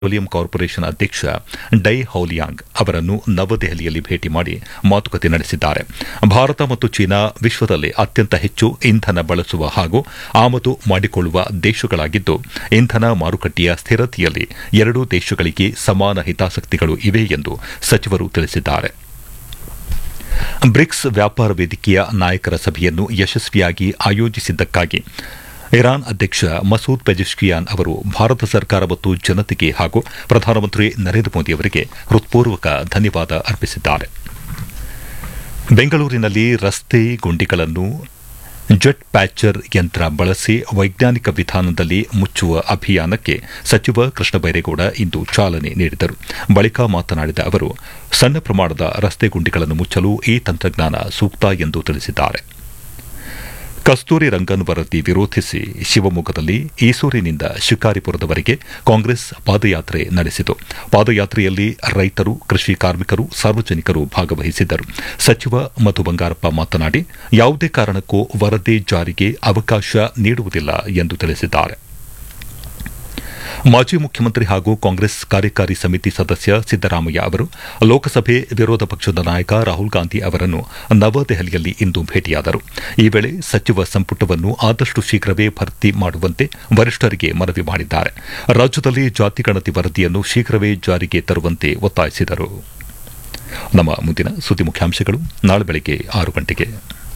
Petroleum corporation ಅಧ್ಯಕ್ಷ dye ಹೌಲಿಯಾಂಗ್ ಅವರನ್ನು ನವದೆಹಲಿಯಲ್ಲಿ ಭೇಟಿ ಮಾಡಿ ಮಾತುಕತೆ ನಡೆಸಿದ್ದಾರೆ. ಭಾರತ ಮತ್ತು ಚೀನಾ ವಿಶ್ವದಲ್ಲಿ ಅತ್ಯಂತ ಹೆಚ್ಚು ಇಂಧನ ಬಳಸುವ ಹಾಗೂ ಆಮದು ಮಾಡಿಕೊಳ್ಳುವ ದೇಶಗಳಾಗಿದ್ದು, ಇಂಧನ ಮಾರುಕಟ್ಟೆಯ ಸ್ಥಿರತೆಯಲ್ಲಿ ಎರಡೂ ದೇಶಗಳಿಗೆ ಸಮಾನ ಹಿತಾಸಕ್ತಿಗಳು ಇವೆ ಎಂದು ಸಚಿವರು ತಿಳಿಸಿದ್ದಾರೆ. ಬ್ರಿಕ್ಸ್ ವ್ಯಾಪಾರ ವೇದಿಕೆಯ ನಾಯಕರ ಸಭೆಯನ್ನು ಯಶಸ್ವಿಯಾಗಿ ಆಯೋಜಿಸಿದ್ದಕ್ಕಾಗಿ ಇರಾನ್ ಅಧ್ಯಕ್ಷ ಮಸೂದ್ ಪೆಜೆಶ್ಕಿಯಾನ್ ಅವರು ಭಾರತ ಸರ್ಕಾರ ಮತ್ತು ಜನತೆಗೆ ಹಾಗೂ ಪ್ರಧಾನಮಂತ್ರಿ ನರೇಂದ್ರ ಮೋದಿ ಅವರಿಗೆ ಹೃತ್ಪೂರ್ವಕ ಧನ್ಯವಾದ ಅರ್ಪಿಸಿದ್ದಾರೆ. ಬೆಂಗಳೂರಿನಲ್ಲಿ ರಸ್ತೆ ಗುಂಡಿಗಳನ್ನು ಜೆಟ್ ಪ್ಯಾಚರ್ ಯಂತ್ರ ಬಳಸಿ ವೈಜ್ಞಾನಿಕ ವಿಧಾನದಲ್ಲಿ ಮುಚ್ಚುವ ಅಭಿಯಾನಕ್ಕೆ ಸಚಿವ ಕೃಷ್ಣ ಬೈರೇಗೌಡ ಇಂದು ಚಾಲನೆ ನೀಡಿದರು. ಬಳಿಕ ಮಾತನಾಡಿದ ಅವರು, ಸಣ್ಣ ಪ್ರಮಾಣದ ರಸ್ತೆ ಗುಂಡಿಗಳನ್ನು ಮುಚ್ಚಲು ಈ ತಂತ್ರಜ್ಞಾನ ಸೂಕ್ತ ಎಂದು ತಿಳಿಸಿದ್ದಾರೆ. ಕಸ್ತೂರಿ ರಂಗನ್ ವರದಿ ವಿರೋಧಿಸಿ ಶಿವಮೊಗ್ಗದಲ್ಲಿ ಈಸೂರಿನಿಂದ ಶಿಕಾರಿಪುರದವರೆಗೆ ಕಾಂಗ್ರೆಸ್ ಪಾದಯಾತ್ರೆ ನಡೆಸಿತು. ಪಾದಯಾತ್ರೆಯಲ್ಲಿ ರೈತರು, ಕೃಷಿ ಕಾರ್ಮಿಕರು, ಸಾರ್ವಜನಿಕರು ಭಾಗವಹಿಸಿದ್ದರು. ಸಚಿವ ಮಧು ಬಂಗಾರಪ್ಪ ಮಾತನಾಡಿ, ಯಾವುದೇ ಕಾರಣಕ್ಕೂ ವರದಿ ಜಾರಿಗೆ ಅವಕಾಶ ನೀಡುವುದಿಲ್ಲ ಎಂದು ತಿಳಿಸಿದ್ದಾರೆ. ಮಾಜಿ ಮುಖ್ಯಮಂತ್ರಿ ಹಾಗೂ ಕಾಂಗ್ರೆಸ್ ಕಾರ್ಯಕಾರಿ ಸಮಿತಿ ಸದಸ್ಯ ಸಿದ್ದರಾಮಯ್ಯ ಅವರು ಲೋಕಸಭೆ ವಿರೋಧ ಪಕ್ಷದ ನಾಯಕ ರಾಹುಲ್ ಗಾಂಧಿ ಅವರನ್ನು ನವದೆಹಲಿಯಲ್ಲಿ ಇಂದು ಭೇಟಿಯಾದರು. ಈ ವೇಳೆ ಸಚಿವ ಸಂಪುಟವನ್ನು ಆದಷ್ಟು ಶೀಘ್ರವೇ ಭರ್ತಿ ಮಾಡುವಂತೆ ವರಿಷ್ಠರಿಗೆ ಮನವಿ ಮಾಡಿದ್ದಾರೆ. ರಾಜ್ಯದಲ್ಲಿ ಜಾತಿ ಗಣತಿ ವರದಿಯನ್ನು ಶೀಘ್ರವೇ ಜಾರಿಗೆ ತರುವಂತೆ ಒತ್ತಾಯಿಸಿದರು. ನಮ್ಮ ಮುಂದಿನ ಸುದ್ದಿ ಮುಖ್ಯಾಂಶಗಳು ನಾಳೆ ಬೆಳಗ್ಗೆ 6 ಗಂಟೆಗೆ.